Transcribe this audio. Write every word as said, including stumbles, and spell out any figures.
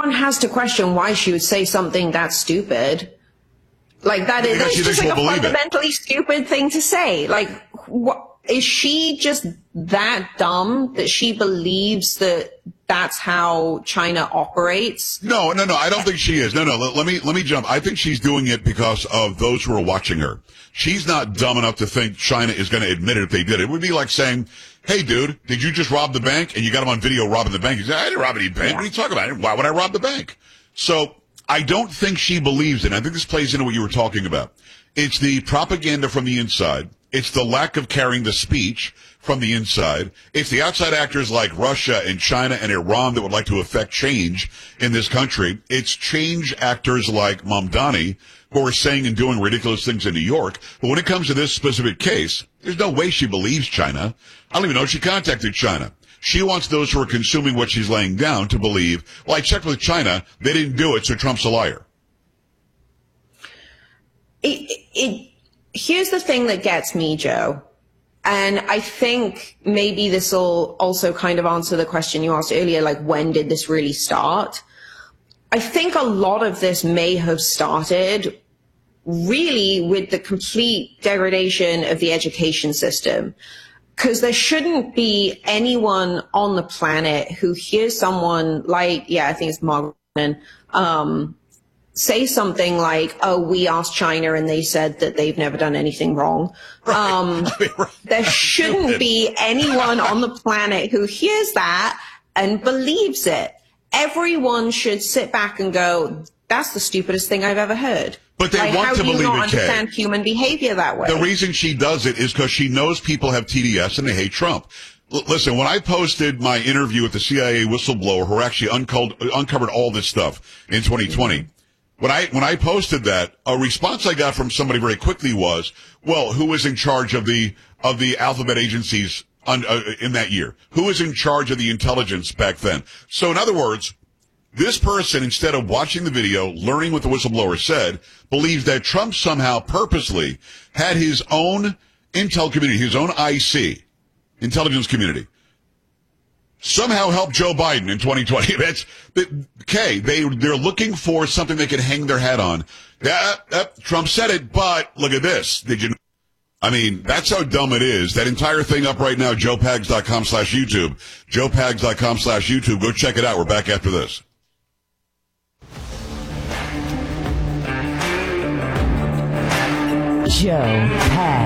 one has to question why she would say something that stupid. Like that is, that's just like a fundamentally it. stupid thing to say. Like, what, is she just that dumb that she believes that that's how China operates? No, no, no. I don't think she is. No, no. Let, let me let me jump. I think she's doing it because of those who are watching her. She's not dumb enough to think China is going to admit it if they did it. It would be like saying, "Hey, dude, did you just rob the bank?" And you got him on video robbing the bank. You say, "I didn't rob any bank. Yeah. What are you talking about? Why would I rob the bank?" So I don't think she believes it. I think this plays into what you were talking about. It's the propaganda from the inside. It's the lack of carrying the speech from the inside. It's the outside actors like Russia and China and Iran that would like to affect change in this country. It's change actors like Mamdani who are saying and doing ridiculous things in New York. But when it comes to this specific case, there's no way she believes China. I don't even know if she contacted China. She wants those who are consuming what she's laying down to believe, well, I checked with China. They didn't do it, so Trump's a liar. It, it, here's the thing that gets me, Joe. And I think maybe this will also kind of answer the question you asked earlier, like, when did this really start? I think a lot of this may have started really with the complete degradation of the education system. Because there shouldn't be anyone on the planet who hears someone like, yeah, I think it's Margaret, um, say something like, oh, we asked China and they said that they've never done anything wrong. Right. Um, I mean, right. There shouldn't be anyone on the planet who hears that and believes it. Everyone should sit back and go, that's the stupidest thing I've ever heard. But they like, want to believe it, Kay. How do you not understand human behavior that way? The reason she does it is because she knows people have T D S and they hate Trump. L- listen, when I posted my interview with the C I A whistleblower who actually uncovered, uncovered all this stuff in twenty twenty, mm-hmm. when I when I posted that, a response I got from somebody very quickly was, well, who was in charge of the of the alphabet agencies on, uh, in that year? Who was in charge of the intelligence back then? So in other words, this person, instead of watching the video, learning what the whistleblower said, believes that Trump somehow purposely had his own intel community, his own I C, intelligence community, somehow help Joe Biden in twenty twenty. That's, okay, they, they're looking for something they can hang their hat on. That, that, Trump said it, but look at this. Did you know? I mean, that's how dumb it is. That entire thing up right now, joe pags dot com slash YouTube. joe pags dot com slash YouTube. Go check it out. We're back after this. Joe Pags.